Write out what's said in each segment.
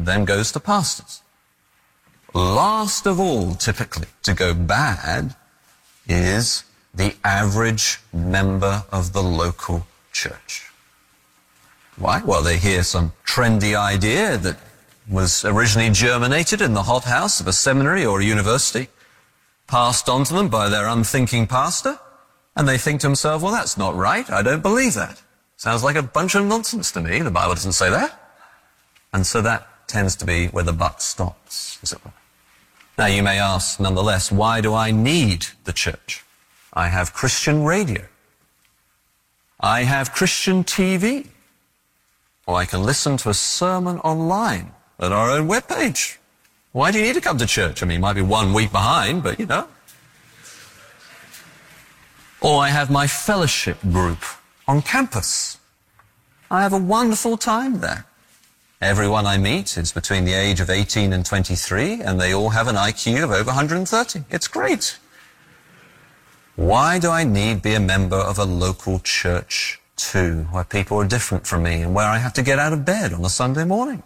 then goes to pastors. Last of all, typically, to go bad is the average member of the local church. Why? Well, they hear some trendy idea that was originally germinated in the hothouse of a seminary or a university, passed on to them by their unthinking pastor, and they think to themselves, well, that's not right. I don't believe that. Sounds like a bunch of nonsense to me. The Bible doesn't say that. And so that tends to be where the buck stops, as it were. Now, you may ask, nonetheless, why do I need the church? I have Christian radio. I have Christian TV. Or I can listen to a sermon online at our own webpage. Why do you need to come to church? I mean, you might be 1 week behind, but you know. Or I have my fellowship group on campus. I have a wonderful time there. Everyone I meet is between the age of 18 and 23, and they all have an IQ of over 130. It's great. Why do I need be a member of a local church too, where people are different from me and where I have to get out of bed on a Sunday morning?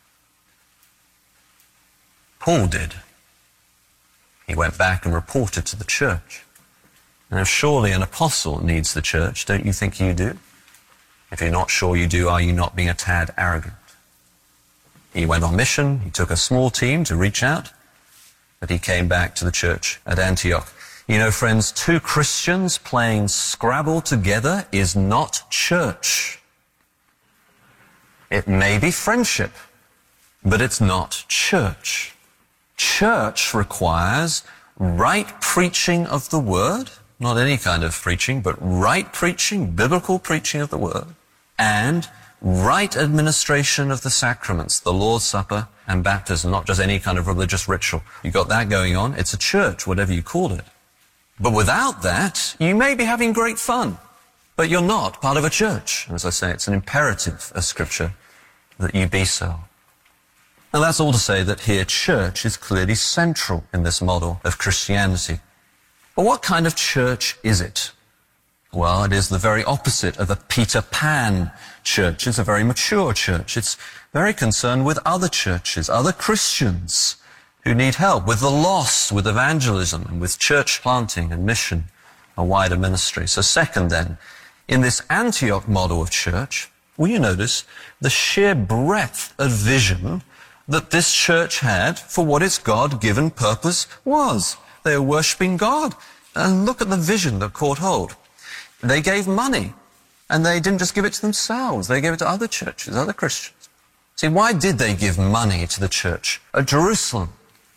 Paul did. He went back and reported to the church. And if surely an apostle needs the church, don't you think you do? If you're not sure you do, are you not being a tad arrogant? He went on mission, he took a small team to reach out, but he came back to the church at Antioch. You know, friends, two Christians playing Scrabble together is not church. It may be friendship, but it's not church. Church requires right preaching of the word, not any kind of preaching, but right preaching, biblical preaching of the word, and right administration of the sacraments, the Lord's Supper and baptism, not just any kind of religious ritual. You got that going on. It's a church, whatever you call it. But without that, you may be having great fun, but you're not part of a church. As I say, it's an imperative of Scripture that you be so. And that's all to say that here church is clearly central in this model of Christianity. But what kind of church is it? Well, it is the very opposite of a Peter Pan church. It's a very mature church. It's very concerned with other churches, other Christians who need help, with the lost, with evangelism, and with church planting and mission, a wider ministry. So second then, in this Antioch model of church, will you notice the sheer breadth of vision that this church had for what its God-given purpose was? They were worshipping God. And look at the vision that caught hold. They gave money, and they didn't just give it to themselves. They gave it to other churches, other Christians. See, why did they give money to the church at Jerusalem?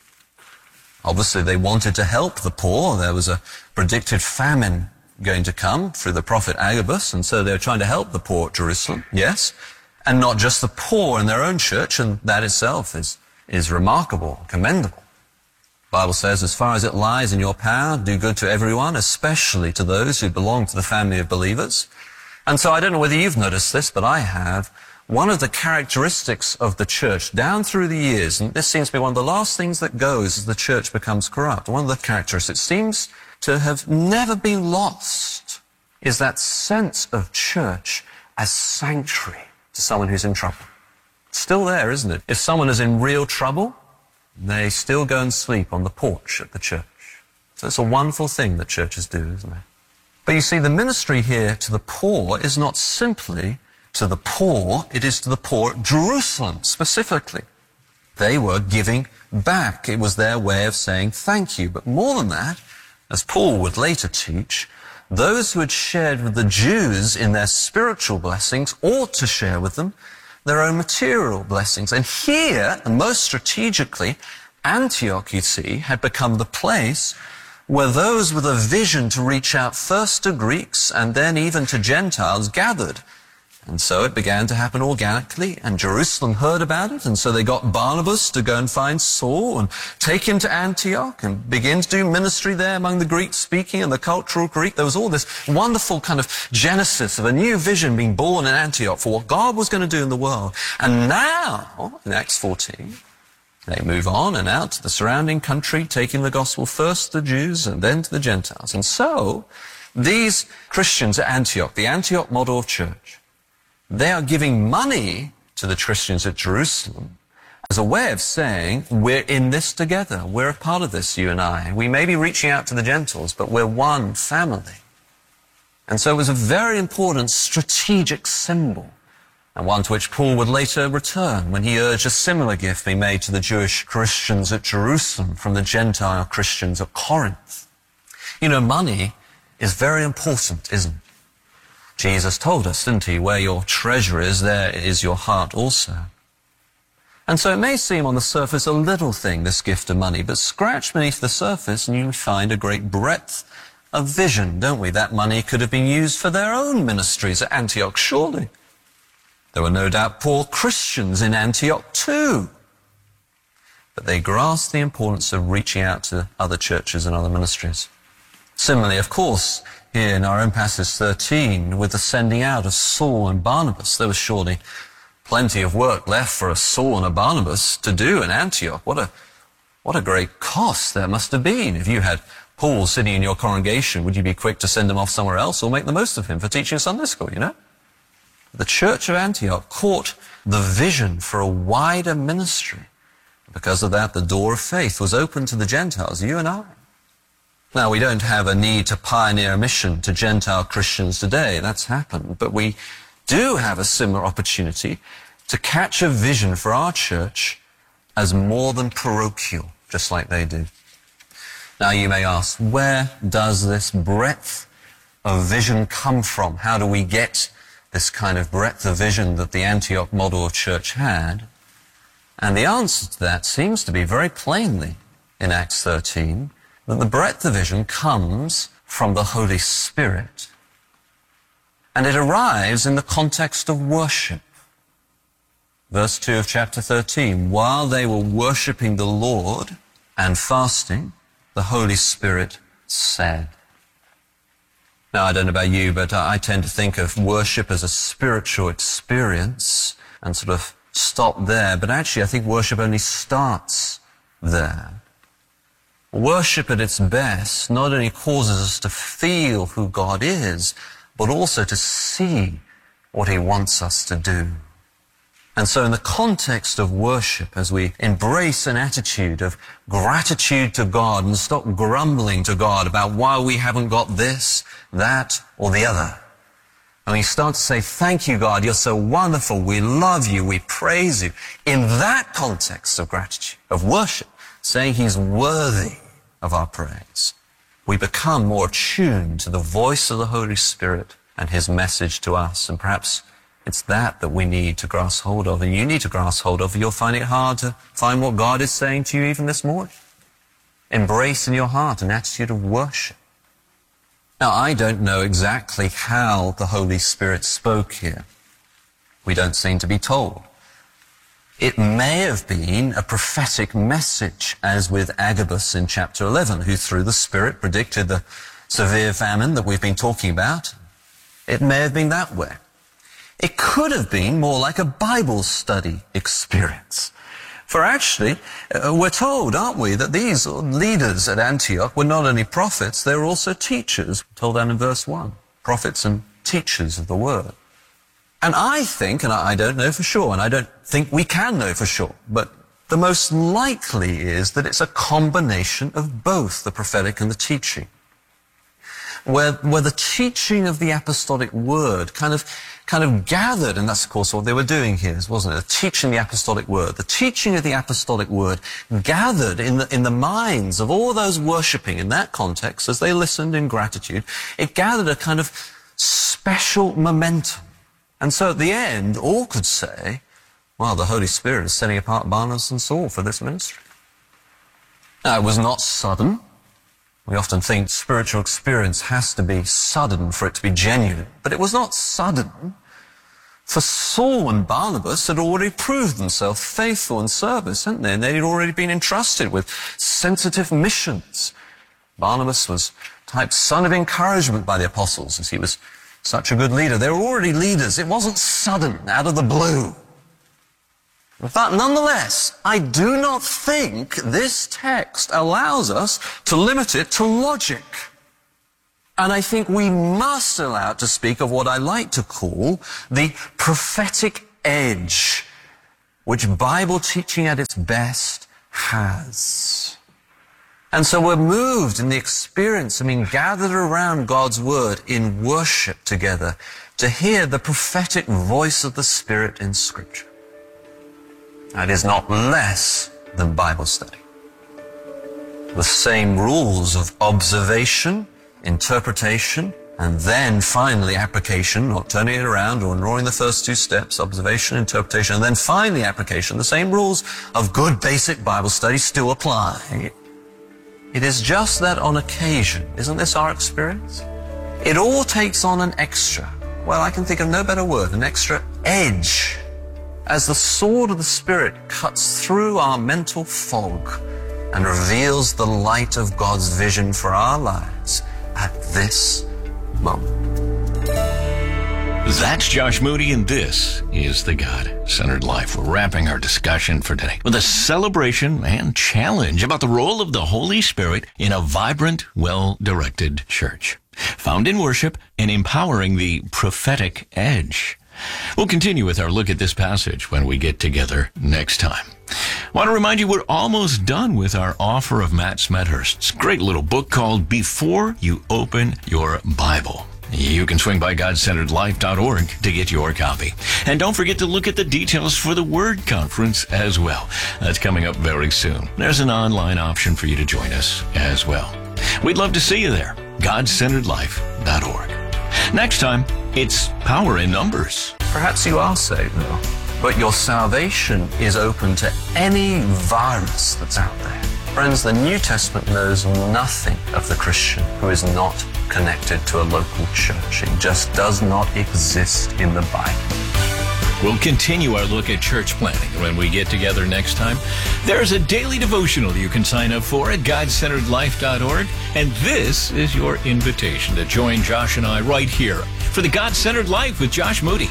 Obviously, they wanted to help the poor. There was a predicted famine going to come through the prophet Agabus, and so they were trying to help the poor at Jerusalem, yes, and not just the poor in their own church, and that itself is remarkable, commendable. The Bible says, as far as it lies in your power, do good to everyone, especially to those who belong to the family of believers. And so I don't know whether you've noticed this, but I have. One of the characteristics of the church down through the years, and this seems to be one of the last things that goes as the church becomes corrupt, one of the characteristics seems to have never been lost, is that sense of church as sanctuary to someone who's in trouble. It's still there, isn't it? If someone is in real trouble, they still go and sleep on the porch at the church. So it's a wonderful thing that churches do, isn't it? But you see, the ministry here to the poor is not simply to the poor, it is to the poor at Jerusalem specifically. They were giving back. It was their way of saying thank you. But more than that, as Paul would later teach, those who had shared with the Jews in their spiritual blessings ought to share with them their own material blessings. And here, and most strategically, Antioch, you see, had become the place where those with a vision to reach out first to Greeks and then even to Gentiles gathered. And so it began to happen organically, and Jerusalem heard about it, and so they got Barnabas to go and find Saul and take him to Antioch and begin to do ministry there among the Greek-speaking and the cultural Greek. There was all this wonderful kind of genesis of a new vision being born in Antioch for what God was going to do in the world. And now, in Acts 14, they move on and out to the surrounding country, taking the gospel first to the Jews and then to the Gentiles. And so, these Christians at Antioch, the Antioch model of church, they are giving money to the Christians at Jerusalem as was a way of saying, we're in this together. We're a part of this, you and I. We may be reaching out to the Gentiles, but we're one family. And so it was a very important strategic symbol, and one to which Paul would later return when he urged a similar gift be made to the Jewish Christians at Jerusalem from the Gentile Christians at Corinth. You know, money is very important, isn't it? Jesus told us, didn't he, where your treasure is, there is your heart also. And so it may seem on the surface a little thing, this gift of money, but scratch beneath the surface and you find a great breadth of vision, don't we? That money could have been used for their own ministries at Antioch, surely. There were no doubt poor Christians in Antioch too. But they grasped the importance of reaching out to other churches and other ministries. Similarly, of course, here in our own passage 13, with the sending out of Saul and Barnabas, there was surely plenty of work left for a Saul and a Barnabas to do in Antioch. What a great cost there must have been. If you had Paul sitting in your congregation, would you be quick to send him off somewhere else or make the most of him for teaching Sunday school, you know? The church of Antioch caught the vision for a wider ministry. Because of that, the door of faith was open to the Gentiles, you and I. Now, we don't have a need to pioneer a mission to Gentile Christians today. That's happened. But we do have a similar opportunity to catch a vision for our church as more than parochial, just like they did. Now, you may ask, where does this breadth of vision come from? How do we get this kind of breadth of vision that the Antioch model of church had? And the answer to that seems to be very plainly in Acts 13, that the breadth of vision comes from the Holy Spirit. And it arrives in the context of worship. Verse 2 of chapter 13, while they were worshipping the Lord and fasting, the Holy Spirit said. Now, I don't know about you, but I tend to think of worship as a spiritual experience and sort of stop there. But actually, I think worship only starts there. Worship at its best not only causes us to feel who God is, but also to see what he wants us to do. And so in the context of worship, as we embrace an attitude of gratitude to God and stop grumbling to God about why we haven't got this, that, or the other, and we start to say, thank you, God, you're so wonderful, we love you, we praise you, in that context of gratitude, of worship, saying he's worthy of our praise, we become more attuned to the voice of the Holy Spirit and his message to us. And perhaps it's that we need to grasp hold of. And you need to grasp hold of. You'll find it hard to find what God is saying to you even this morning. Embrace in your heart an attitude of worship. Now, I don't know exactly how the Holy Spirit spoke here. We don't seem to be told. It may have been a prophetic message, as with Agabus in chapter 11, who through the Spirit predicted the severe famine that we've been talking about. It may have been that way. It could have been more like a Bible study experience. For actually, we're told, aren't we, that these leaders at Antioch were not only prophets, they were also teachers. We're told that in verse 1. Prophets and teachers of the word. And I think, and I don't know for sure, and I don't think we can know for sure, but the most likely is that it's a combination of both the prophetic and the teaching. Where the teaching of the apostolic word kind of gathered, and that's of course what they were doing here, wasn't it? Teaching the apostolic word. The teaching of the apostolic word gathered in the minds of all those worshipping in that context as they listened in gratitude. It gathered a kind of special momentum. And so at the end, all could say, well, the Holy Spirit is setting apart Barnabas and Saul for this ministry. Now, it was not sudden. We often think spiritual experience has to be sudden for it to be genuine. But it was not sudden. For Saul and Barnabas had already proved themselves faithful in service, hadn't they? And they had already been entrusted with sensitive missions. Barnabas was type son of encouragement by the apostles, as he was such a good leader. They were already leaders. It wasn't sudden, out of the blue. But nonetheless, I do not think this text allows us to limit it to logic. And I think we must allow it to speak of what I like to call the prophetic edge which Bible teaching at its best has. And so we're moved in the experience of being gathered around God's Word in worship together to hear the prophetic voice of the Spirit in Scripture. That is not less than Bible study. The same rules of observation, interpretation, and then finally application, not turning it around or ignoring the first two steps, observation, interpretation, and then finally application. The same rules of good basic Bible study still apply. It is just that on occasion, isn't this our experience? It all takes on an extra, well, I can think of no better word, an extra edge, as the sword of the Spirit cuts through our mental fog and reveals the light of God's vision for our lives at this moment. That's Josh Moody, and this is The God-Centered Life. We're wrapping our discussion for today with a celebration and challenge about the role of the Holy Spirit in a vibrant, well-directed church, found in worship and empowering the prophetic edge. We'll continue with our look at this passage when we get together next time. I want to remind you we're almost done with our offer of Matt Smethurst's great little book called Before You Open Your Bible. You can swing by GodCenteredLife.org to get your copy. And don't forget to look at the details for the Word Conference as well. That's coming up very soon. There's an online option for you to join us as well. We'd love to see you there. GodCenteredLife.org. Next time, it's Power in Numbers. Perhaps you are saved now, but your salvation is open to any virus that's out there. Friends, the New Testament knows nothing of the Christian who is not connected to a local church. It just does not exist in the Bible. We'll continue our look at church planting when we get together next time. There's a daily devotional you can sign up for at GodCenteredLife.org, and this is your invitation to join Josh and I right here for the God-Centered Life with Josh Moody.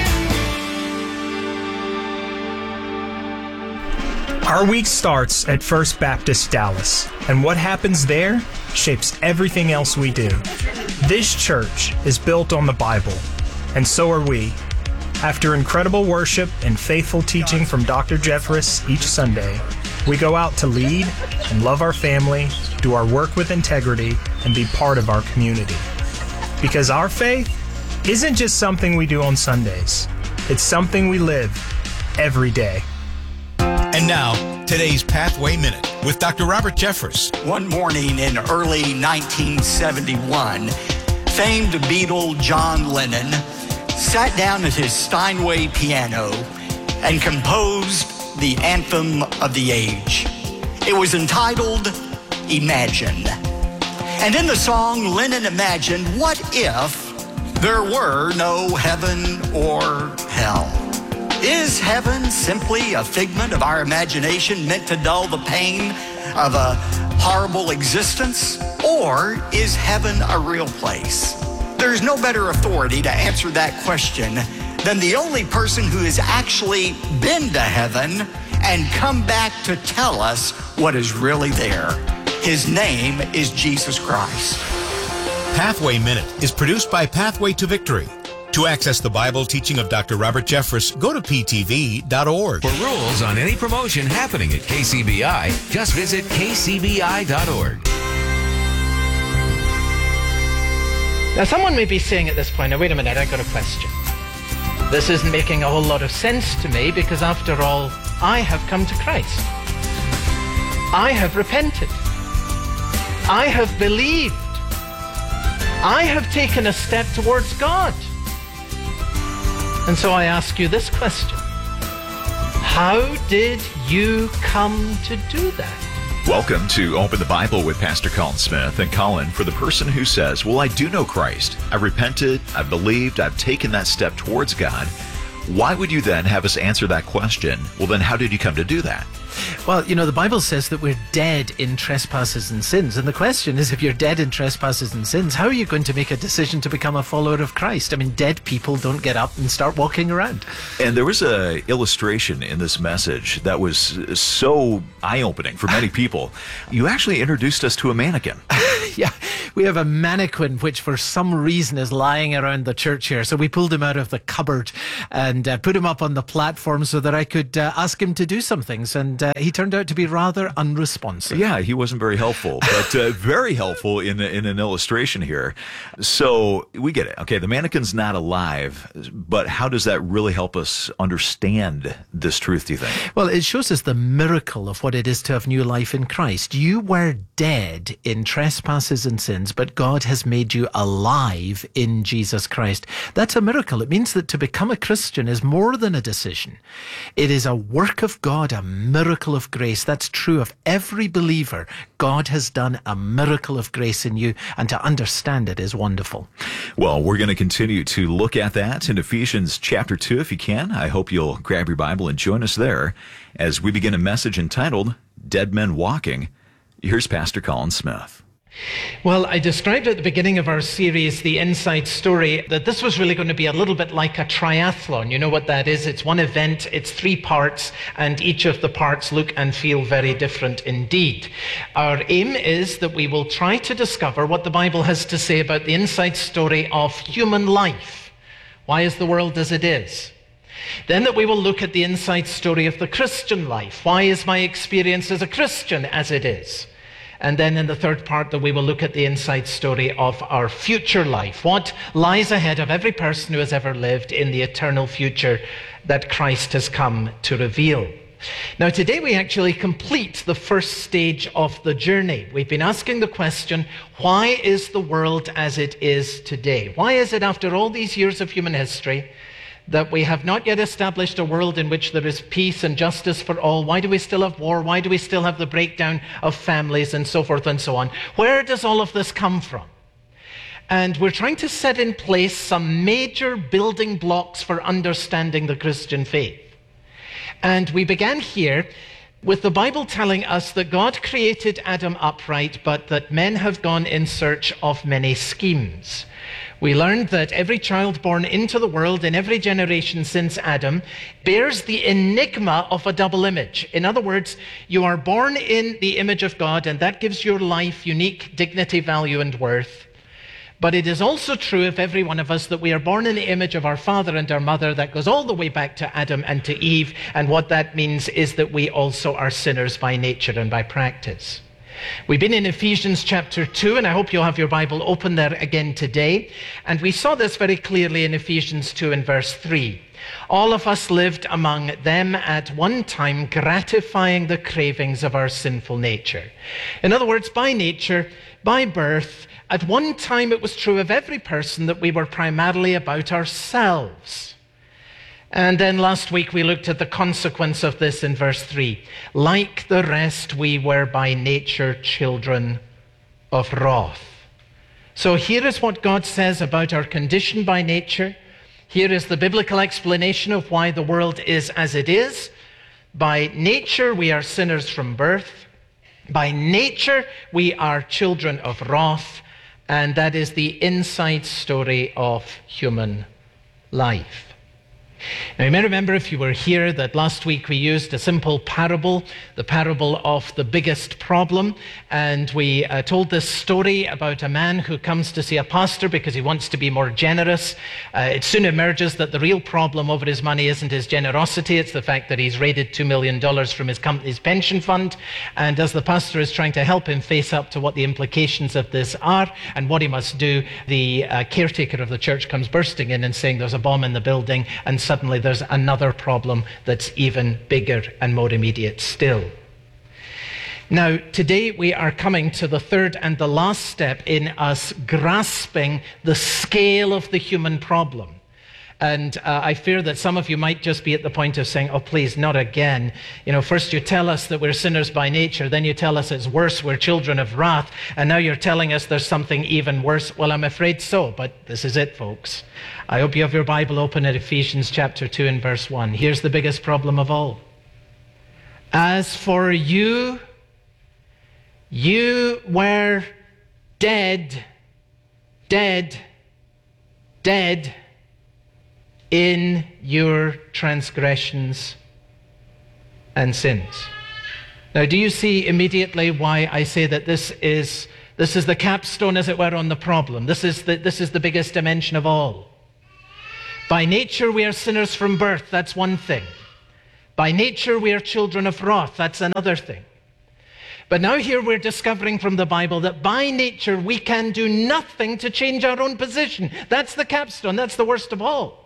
Our week starts at First Baptist Dallas, and what happens there shapes everything else we do. This church is built on the Bible, and so are we. After incredible worship and faithful teaching from Dr. Jeffress each Sunday, we go out to lead and love our family, do our work with integrity, and be part of our community. Because our faith isn't just something we do on Sundays. It's something we live every day. And now, today's Pathway Minute with Dr. Robert Jeffress. One morning in early 1971, famed Beatle John Lennon sat down at his Steinway piano and composed the anthem of the age. It was entitled Imagine. And in the song, Lennon imagined, what if there were no heaven or hell? Is heaven simply a figment of our imagination meant to dull the pain of a horrible existence? Or is heaven a real place? There's no better authority to answer that question than the only person who has actually been to heaven and come back to tell us what is really there. His name is Jesus Christ. Pathway Minute is produced by Pathway to Victory. To access the Bible teaching of Dr. Robert Jeffress, go to ptv.org. For rules on any promotion happening at KCBI, just visit kcbi.org. Now, someone may be saying at this point, now wait a minute, I got a question. This isn't making a whole lot of sense to me because after all, I have come to Christ. I have repented. I have believed. I have taken a step towards God. And so I ask you this question. How did you come to do that? Welcome to Open the Bible with Pastor Colin Smith. And Colin, for the person who says, well, I do know Christ. I've repented, I've believed, I've taken that step towards God. Why would you then have us answer that question? Well, then how did you come to do that? Well, you know, the Bible says that we're dead in trespasses and sins. And the question is, if you're dead in trespasses and sins, how are you going to make a decision to become a follower of Christ? I mean, dead people don't get up and start walking around. And there was an illustration in this message that was so eye-opening for many people. You actually introduced us to a mannequin. Yeah. We have a mannequin which for some reason is lying around the church here. So we pulled him out of the cupboard and put him up on the platform so that I could ask him to do some things. And he turned out to be rather unresponsive. Yeah, he wasn't very helpful, but very helpful in an illustration here. So we get it. Okay, the mannequin's not alive, but how does that really help us understand this truth, do you think? Well, it shows us the miracle of what it is to have new life in Christ. You were dead in trespasses and sins, but God has made you alive in Jesus Christ. That's a miracle. It means that to become a Christian is more than a decision. It is a work of God, a miracle of grace. That's true of every believer. God has done a miracle of grace in you, and to understand it is wonderful. Well, we're going to continue to look at that in Ephesians chapter 2 if you can. I hope you'll grab your Bible and join us there as we begin a message entitled Dead Men Walking. Here's Pastor Colin Smith. Well, I described at the beginning of our series, The Inside Story, that this was really going to be a little bit like a triathlon. You know what that is? It's one event, it's 3 parts, and each of the parts look and feel very different indeed. Our aim is that we will try to discover what the Bible has to say about the inside story of human life. Why is the world as it is? Then that we will look at the inside story of the Christian life. Why is my experience as a Christian as it is? And then in the third part that we will look at the inside story of our future life. What lies ahead of every person who has ever lived in the eternal future that Christ has come to reveal. Now today we actually complete the first stage of the journey. We've been asking the question, why is the world as it is today? Why is it after all these years of human history that we have not yet established a world in which there is peace and justice for all? Why do we still have war? Why do we still have the breakdown of families and so forth and so on? Where does all of this come from? And we're trying to set in place some major building blocks for understanding the Christian faith. And we began here with the Bible telling us that God created Adam upright, but that men have gone in search of many schemes. We learned that every child born into the world in every generation since Adam bears the enigma of a double image. In other words, you are born in the image of God, and that gives your life unique dignity, value, and worth. But it is also true of every one of us that we are born in the image of our father and our mother. That goes all the way back to Adam and to Eve. And what that means is that we also are sinners by nature and by practice. We've been in Ephesians chapter 2, and I hope you'll have your Bible open there again today. And we saw this very clearly in Ephesians 2 and verse 3. All of us lived among them at one time, gratifying the cravings of our sinful nature. In other words, by nature, by birth, at one time it was true of every person that we were primarily about ourselves. And then last week we looked at the consequence of this in verse 3. Like the rest, we were by nature children of wrath. So here is what God says about our condition by nature. Here is the biblical explanation of why the world is as it is. By nature, we are sinners from birth. By nature, we are children of wrath. And that is the inside story of human life. Now, you may remember, if you were here, that last week we used a simple parable, the parable of the biggest problem. And we told this story about a man who comes to see a pastor because he wants to be more generous. It soon emerges that the real problem over his money isn't his generosity. It's the fact that he's raided $2 million from his company's pension fund. And as the pastor is trying to help him face up to what the implications of this are and what he must do, the caretaker of the church comes bursting in and saying there's a bomb in the building, and suddenly there's another problem that's even bigger and more immediate still. Now, today we are coming to the third and the last step in us grasping the scale of the human problem. And I fear that some of you might just be at the point of saying, oh, please, not again. You know, first you tell us that we're sinners by nature, then you tell us it's worse, we're children of wrath, and now you're telling us there's something even worse. Well, I'm afraid so, but this is it, folks. I hope you have your Bible open at Ephesians chapter 2 and verse 1. Here's the biggest problem of all. As for you, you were dead in your transgressions and sins. Now, do you see immediately why I say that this is This is the capstone, as it were, on the problem. This is the biggest dimension of all. By nature, we are sinners from birth. That's one thing. By nature, we are children of wrath. That's another thing. But now here we're discovering from the Bible that by nature, we can do nothing to change our own position. That's the capstone. That's the worst of all.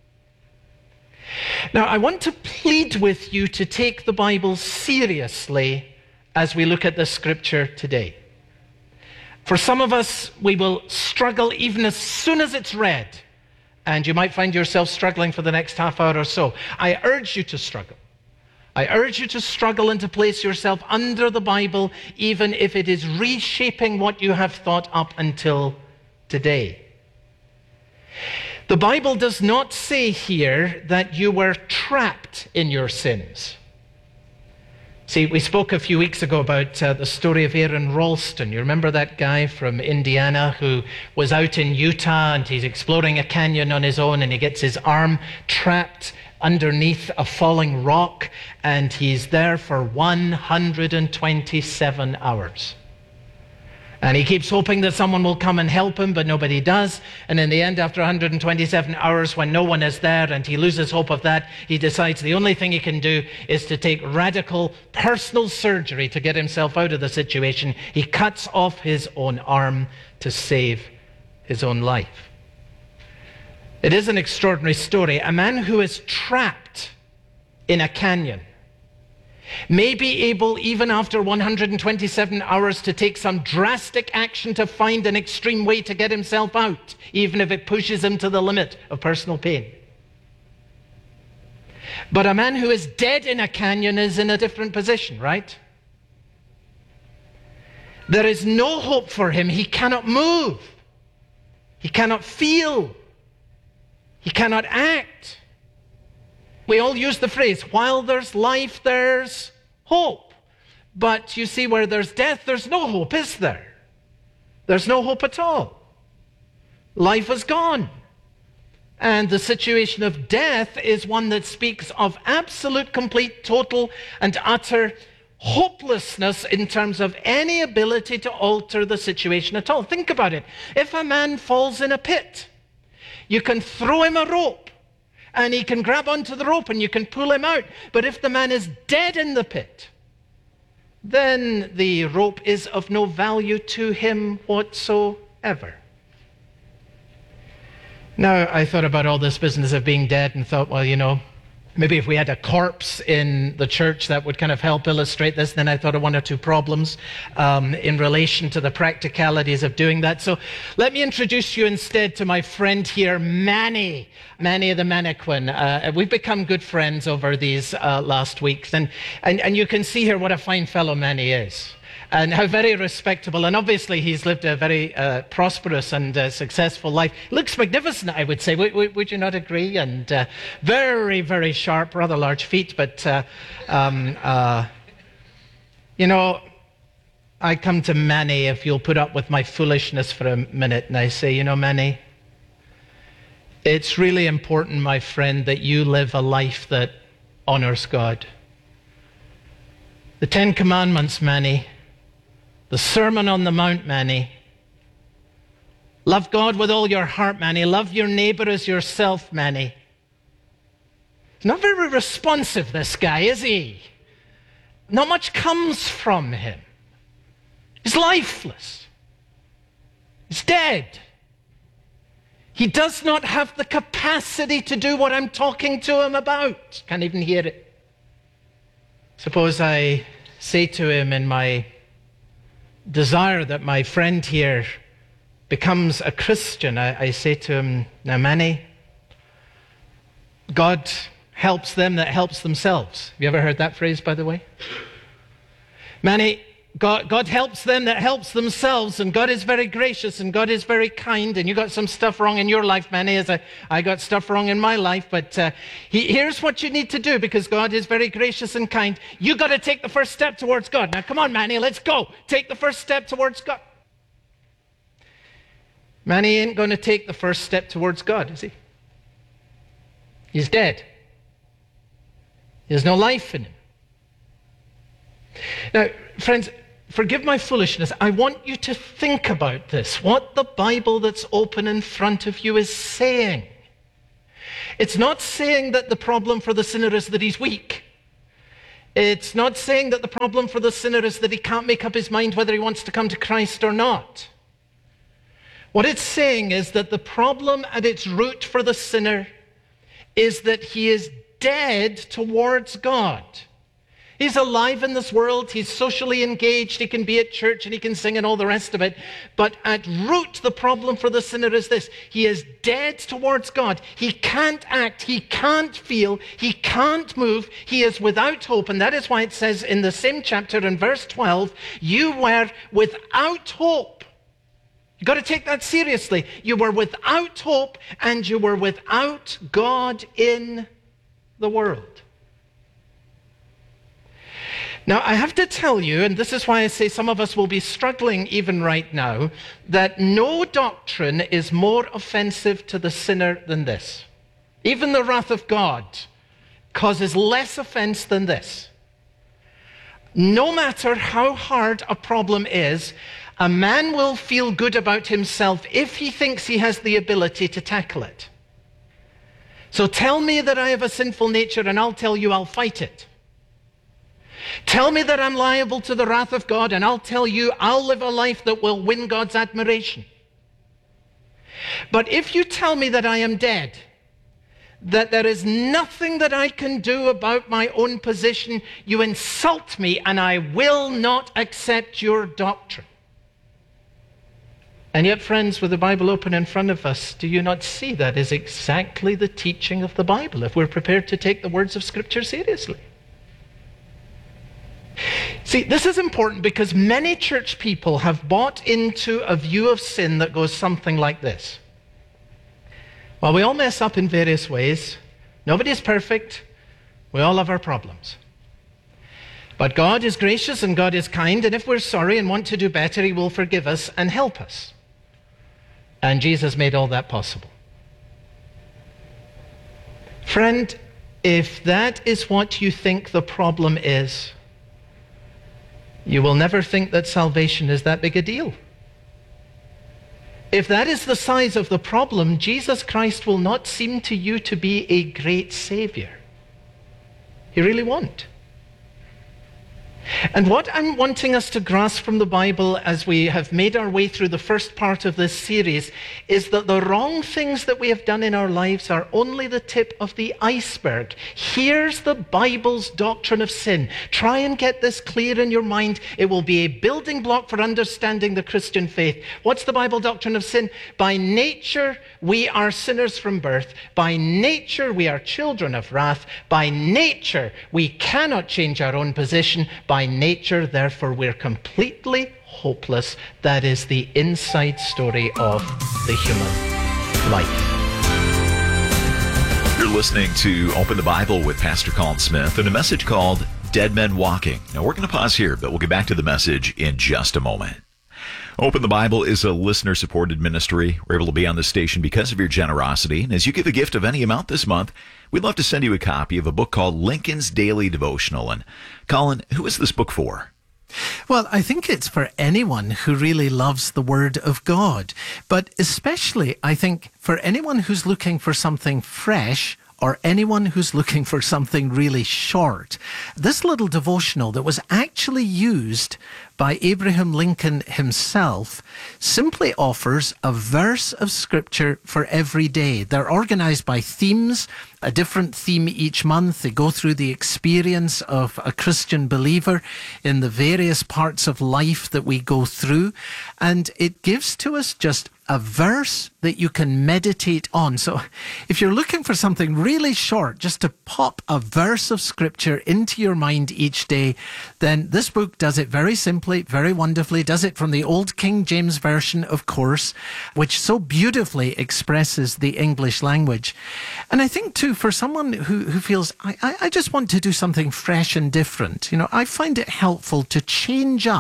Now, I want to plead with you to take the Bible seriously as we look at this scripture today. For some of us, we will struggle even as soon as it's read, and you might find yourself struggling for the next half hour or so. I urge you to struggle. I urge you to struggle and to place yourself under the Bible, even if it is reshaping what you have thought up until today. The Bible does not say here that you were trapped in your sins. See, we spoke a few weeks ago about the story of Aaron Ralston. You remember that guy from Indiana who was out in Utah and he's exploring a canyon on his own and he gets his arm trapped underneath a falling rock and he's there for 127 hours. And he keeps hoping that someone will come and help him, but nobody does. And in the end, after 127 hours, when no one is there and he loses hope of that, he decides the only thing he can do is to take radical personal surgery to get himself out of the situation. He cuts off his own arm to save his own life. It is an extraordinary story. A man who is trapped in a canyon may be able, even after 127 hours, to take some drastic action to find an extreme way to get himself out, even if it pushes him to the limit of personal pain. But a man who is dead in a canyon is in a different position, right? There is no hope for him. He cannot move. He cannot feel. He cannot act. We all use the phrase, while there's life, there's hope. But you see, where there's death, there's no hope, is there? There's no hope at all. Life is gone. And the situation of death is one that speaks of absolute, complete, total, and utter hopelessness in terms of any ability to alter the situation at all. Think about it. If a man falls in a pit, you can throw him a rope, and he can grab onto the rope and you can pull him out. But if the man is dead in the pit, then the rope is of no value to him whatsoever. Now, I thought about all this business of being dead and thought, well, you know, maybe if we had a corpse in the church, that would kind of help illustrate this. Then I thought of one or two problems in relation to the practicalities of doing that. So let me introduce you instead to my friend here, Manny the Mannequin. We've become good friends over these last weeks. And you can see here what a fine fellow Manny is. And how very respectable, and obviously he's lived a very prosperous and successful life. Looks magnificent, I would say. Would you not agree? And very, very sharp, rather large feet. But, you know, I come to Manny, if you'll put up with my foolishness for a minute, and I say, you know, Manny, it's really important, my friend, that you live a life that honors God. The 10 Commandments, Manny. The Sermon on the Mount, Manny. Love God with all your heart, Manny. Love your neighbor as yourself, Manny. He's not very responsive, this guy, is he? Not much comes from him. He's lifeless. He's dead. He does not have the capacity to do what I'm talking to him about. Can't even hear it. Suppose I say to him in my desire that my friend here becomes a Christian, I say to him, now Manny, God helps them that helps themselves. Have you ever heard that phrase, by the way? Manny, God helps them that helps themselves, and God is very gracious, and God is very kind, and you got some stuff wrong in your life, Manny, as I got stuff wrong in my life, but here's what you need to do, because God is very gracious and kind. You got to take the first step towards God. Now, come on, Manny, let's go. Take the first step towards God. Manny ain't going to take the first step towards God, is he? He's dead. There's no life in him. Now, friends, forgive my foolishness, I want you to think about this, what the Bible that's open in front of you is saying. It's not saying that the problem for the sinner is that he's weak. It's not saying that the problem for the sinner is that he can't make up his mind whether he wants to come to Christ or not. What it's saying is that the problem at its root for the sinner is that he is dead towards God. He's alive in this world, he's socially engaged, he can be at church and he can sing and all the rest of it. But at root, the problem for the sinner is this: he is dead towards God. He can't act, he can't feel, he can't move, he is without hope. And that is why it says in the same chapter in verse 12, you were without hope. You've got to take that seriously. You were without hope and you were without God in the world. Now, I have to tell you, and this is why I say some of us will be struggling even right now, that no doctrine is more offensive to the sinner than this. Even the wrath of God causes less offense than this. No matter how hard a problem is, a man will feel good about himself if he thinks he has the ability to tackle it. So tell me that I have a sinful nature and I'll tell you I'll fight it. Tell me that I'm liable to the wrath of God and I'll tell you I'll live a life that will win God's admiration. But if you tell me that I am dead, that there is nothing that I can do about my own position, you insult me and I will not accept your doctrine. And yet, friends, with the Bible open in front of us, do you not see that is exactly the teaching of the Bible if we're prepared to take the words of Scripture seriously? See, this is important because many church people have bought into a view of sin that goes something like this. Well, we all mess up in various ways. Nobody is perfect. We all have our problems. But God is gracious and God is kind, and if we're sorry and want to do better, He will forgive us and help us. And Jesus made all that possible. Friend, if that is what you think the problem is, you will never think that salvation is that big a deal. If that is the size of the problem, Jesus Christ will not seem to you to be a great Savior. He really won't. And what I'm wanting us to grasp from the Bible as we have made our way through the first part of this series is that the wrong things that we have done in our lives are only the tip of the iceberg. Here's the Bible's doctrine of sin. Try and get this clear in your mind. It will be a building block for understanding the Christian faith. What's the Bible doctrine of sin? By nature, we are sinners from birth. By nature, we are children of wrath. By nature, we cannot change our own position. By nature, therefore, we're completely hopeless. That is the inside story of the human life. You're listening to Open the Bible with Pastor Colin Smith and a message called Dead Men Walking. Now, we're going to pause here, but we'll get back to the message in just a moment. Open the Bible is a listener-supported ministry. We're able to be on this station because of your generosity. And as you give a gift of any amount this month, we'd love to send you a copy of a book called Lincoln's Daily Devotional. And Colin, who is this book for? Well, I think it's for anyone who really loves the Word of God. But especially, I think, for anyone who's looking for something fresh or anyone who's looking for something really short. This little devotional that was actually used by Abraham Lincoln himself simply offers a verse of Scripture for every day. They're organized by themes, a different theme each month. They go through the experience of a Christian believer in the various parts of life that we go through. And it gives to us just a verse that you can meditate on. So if you're looking for something really short, just to pop a verse of Scripture into your mind each day, then this book does it very simply, very wonderfully, does it from the Old King James Version, of course, which so beautifully expresses the English language. And I think, too, for someone who feels, I just want to do something fresh and different, I find it helpful to change up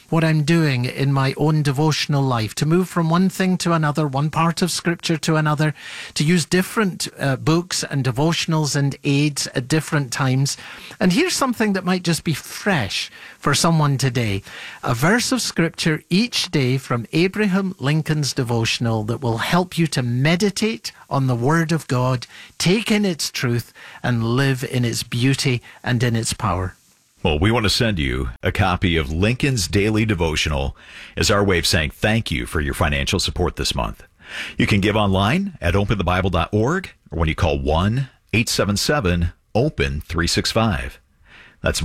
what I'm doing in my own devotional life, to move from one thing to another, one part of Scripture to another, to use different books and devotionals and aids at different times. And here's something that might just be fresh for someone today. A verse of Scripture each day from Abraham Lincoln's devotional that will help you to meditate on the Word of God, take in its truth, and live in its beauty and in its power. Well, we want to send you a copy of Lincoln's Daily Devotional as our way of saying thank you for your financial support this month. You can give online at openthebible.org or when you call 1-877-OPEN-365. That's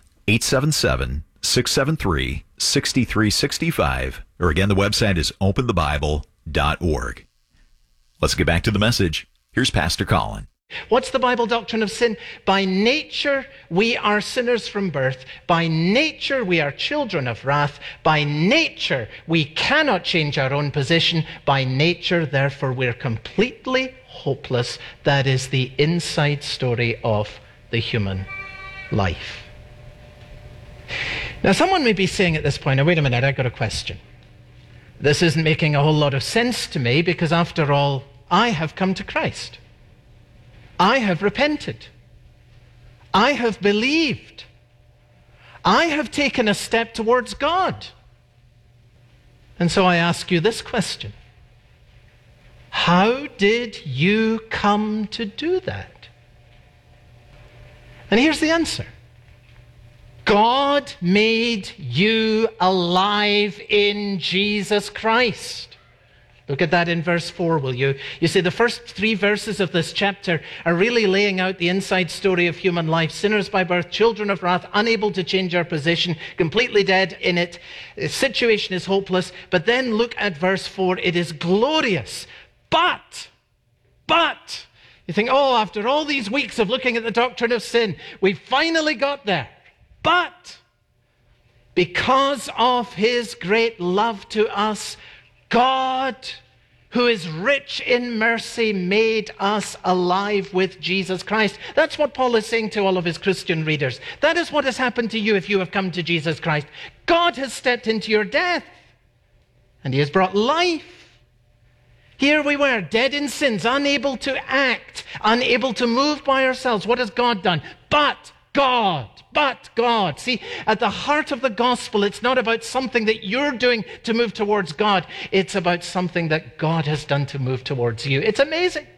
1-877-673-6365. Or again, the website is openthebible.org. Let's get back to the message. Here's Pastor Colin. What's the Bible doctrine of sin? By nature, we are sinners from birth. By nature, we are children of wrath. By nature, we cannot change our own position. By nature, therefore, we're completely hopeless. That is the inside story of the human life. Now, someone may be saying at this point, now, wait a minute, I've got a question. This isn't making a whole lot of sense to me because, after all, I have come to Christ. I have repented. I have believed. I have taken a step towards God. And so I ask you this question. How did you come to do that? And here's the answer. God made you alive in Jesus Christ. Look at that in verse 4, will you? You see, the first 3 verses of this chapter are really laying out the inside story of human life. Sinners by birth, children of wrath, unable to change our position, completely dead in it. The situation is hopeless. But then look at verse 4. It is glorious. But, you think, oh, after all these weeks of looking at the doctrine of sin, we finally got there. But, because of his great love to us, God, who is rich in mercy, made us alive with Jesus Christ. That's what Paul is saying to all of his Christian readers. That is what has happened to you if you have come to Jesus Christ. God has stepped into your death, and he has brought life. Here we were, dead in sins, unable to act, unable to move by ourselves. What has God done? But God. See, at the heart of the gospel, it's not about something that you're doing to move towards God. It's about something that God has done to move towards you. It's amazing.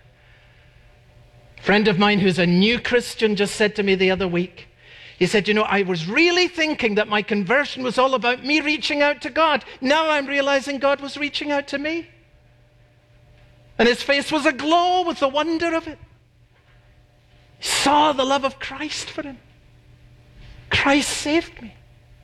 A friend of mine who's a new Christian just said to me the other week, he said, you know, I was really thinking that my conversion was all about me reaching out to God. Now I'm realizing God was reaching out to me. And his face was aglow with the wonder of it. He saw the love of Christ for him. Christ saved me.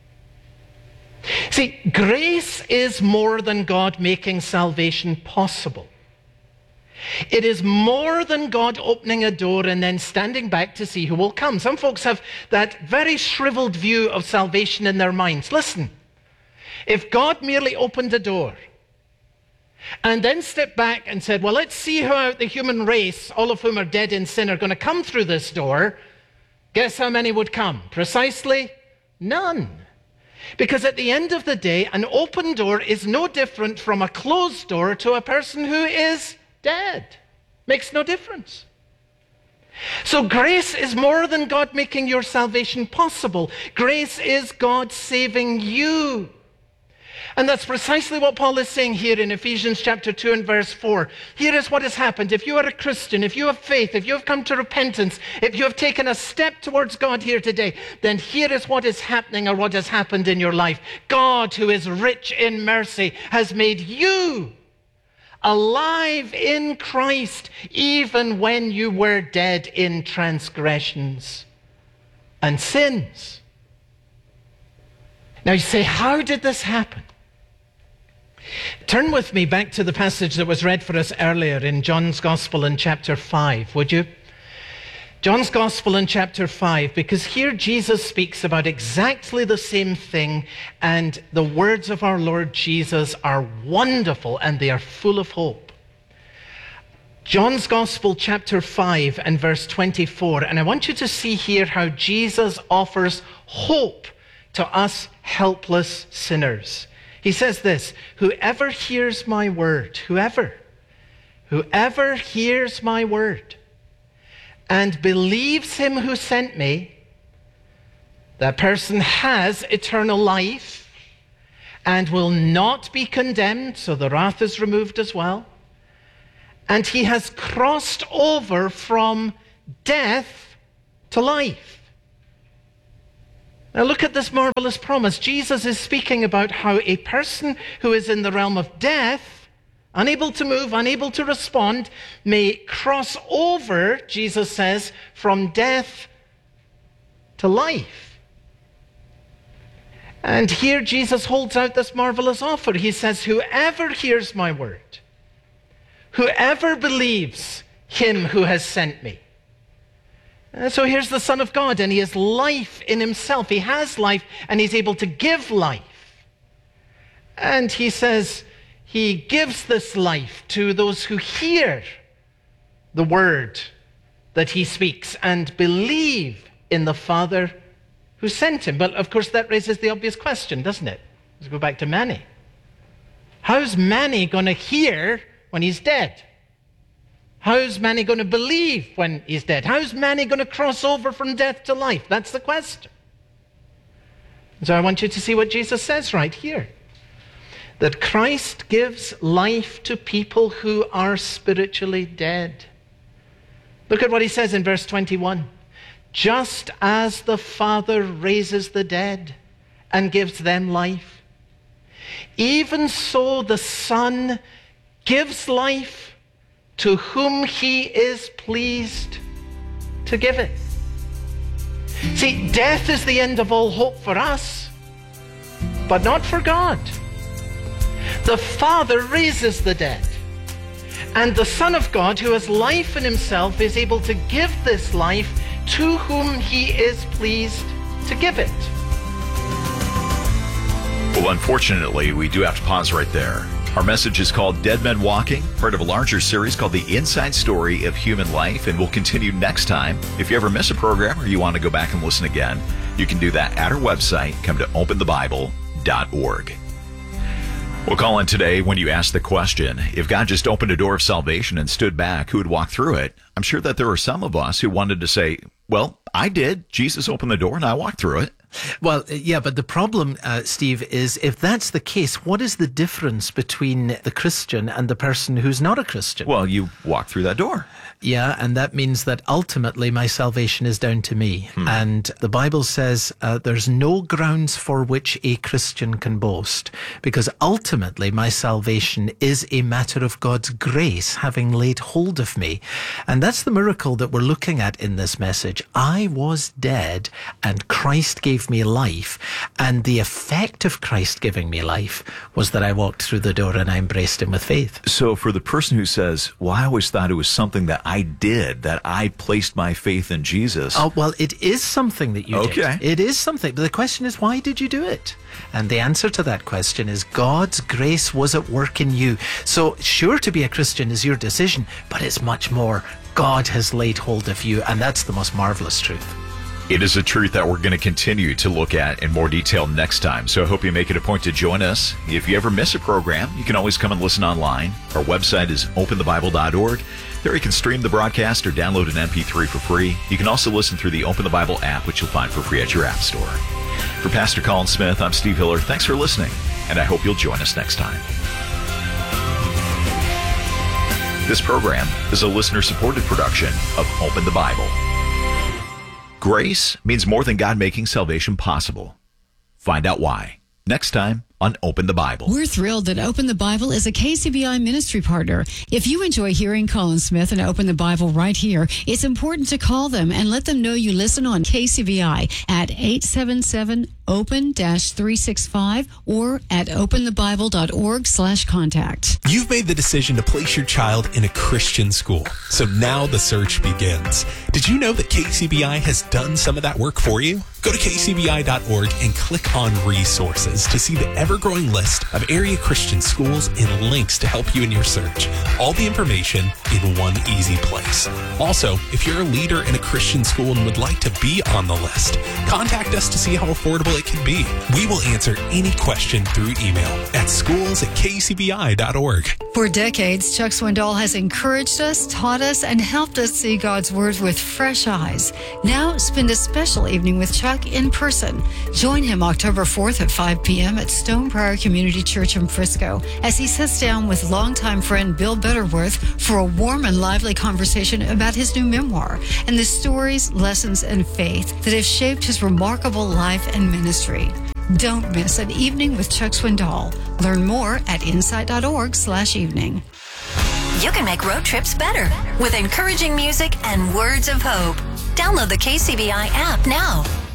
See, grace is more than God making salvation possible. It is more than God opening a door and then standing back to see who will come. Some folks have that very shriveled view of salvation in their minds. Listen, if God merely opened a door and then stepped back and said, well, let's see how the human race, all of whom are dead in sin, are going to come through this door, guess how many would come? Precisely none. Because at the end of the day, an open door is no different from a closed door to a person who is dead. Makes no difference. So grace is more than God making your salvation possible. Grace is God saving you. And that's precisely what Paul is saying here in Ephesians chapter 2 and verse 4. Here is what has happened. If you are a Christian, if you have faith, if you have come to repentance, if you have taken a step towards God here today, then here is what is happening or what has happened in your life. God, who is rich in mercy, has made you alive in Christ, even when you were dead in transgressions and sins. Now you say, how did this happen? Turn with me back to the passage that was read for us earlier in John's Gospel in chapter 5, would you? John's Gospel in chapter 5, because here Jesus speaks about exactly the same thing, and the words of our Lord Jesus are wonderful and they are full of hope. John's Gospel chapter 5 and verse 24, and I want you to see here how Jesus offers hope to us helpless sinners. He says this, whoever hears my word, whoever hears my word and believes him who sent me, that person has eternal life and will not be condemned, so the wrath is removed as well. And he has crossed over from death to life. Now look at this marvelous promise. Jesus is speaking about how a person who is in the realm of death, unable to move, unable to respond, may cross over, Jesus says, from death to life. And here Jesus holds out this marvelous offer. He says, whoever hears my word, whoever believes him who has sent me. So here's the Son of God, and he has life in himself. He has life, and he's able to give life. And he says he gives this life to those who hear the word that he speaks and believe in the Father who sent him. But of course that raises the obvious question, doesn't it? Let's go back to Manny. How's Manny going to hear when he's dead? How's Manny going to believe when he's dead? How's Manny going to cross over from death to life? That's the question. So I want you to see what Jesus says right here. That Christ gives life to people who are spiritually dead. Look at what he says in verse 21. Just as the Father raises the dead and gives them life, even so the Son gives life to whom he is pleased to give it. See, death is the end of all hope for us, but not for God. The Father raises the dead, and the Son of God, who has life in himself, is able to give this life to whom he is pleased to give it. Well, unfortunately, we do have to pause right there. Our message is called Dead Men Walking, part of a larger series called The Inside Story of Human Life, and we'll continue next time. If you ever miss a program or you want to go back and listen again, you can do that at our website. Come to openthebible.org. We'll call in today when you ask the question, if God just opened a door of salvation and stood back, who would walk through it? I'm sure that there are some of us who wanted to say, well, I did. Jesus opened the door and I walked through it. Well, yeah, but the problem, Steve, is if that's the case, what is the difference between the Christian and the person who's not a Christian? Well, you walk through that door. Yeah, and that means that ultimately my salvation is down to me. And the Bible says there's no grounds for which a Christian can boast, because ultimately my salvation is a matter of God's grace having laid hold of me. And that's the miracle that we're looking at in this message. I was dead and Christ gave me life, and the effect of Christ giving me life was that I walked through the door and I embraced him with faith. So for the person who says, well, I always thought it was something that I did, that I placed my faith in Jesus. Oh, well, it is something that you did. It is something. But the question is, why did you do it? And the answer to that question is God's grace was at work in you. So sure, to be a Christian is your decision, but it's much more. God has laid hold of you, and that's the most marvelous truth. It is a truth that we're going to continue to look at in more detail next time. So I hope you make it a point to join us. If you ever miss a program, you can always come and listen online. Our website is openthebible.org. There you can stream the broadcast or download an MP3 for free. You can also listen through the Open the Bible app, which you'll find for free at your app store. For Pastor Colin Smith, I'm Steve Hiller. Thanks for listening, and I hope you'll join us next time. This program is a listener-supported production of Open the Bible. Grace means more than God making salvation possible. Find out why next time on Open the Bible. We're thrilled that Open the Bible is a KCBI ministry partner. If you enjoy hearing Colin Smith and Open the Bible right here, it's important to call them and let them know you listen on KCBI at 877-OPEN-365 or at openthebible.org/contact. You've made the decision to place your child in a Christian school, so now the search begins. Did you know that KCBI has done some of that work for you? Go to kcbi.org and click on resources to see the ever-growing list of area Christian schools and links to help you in your search. All the information in one easy place. Also, if you're a leader in a Christian school and would like to be on the list, contact us to see how affordable it can be. We will answer any question through email at schools@kcbi.org. For decades, Chuck Swindoll has encouraged us, taught us, and helped us see God's Word with fresh eyes. Now, spend a special evening with Chuck in person. Join him October 4th at 5 p.m. at Stonebriar Community Church in Frisco as he sits down with longtime friend Bill Butterworth for a warm and lively conversation about his new memoir and the stories, lessons, and faith that have shaped his remarkable life and ministry. Don't miss an evening with Chuck Swindoll. Learn more at insight.org/evening. You can make road trips better with encouraging music and words of hope. Download the KCBI app now.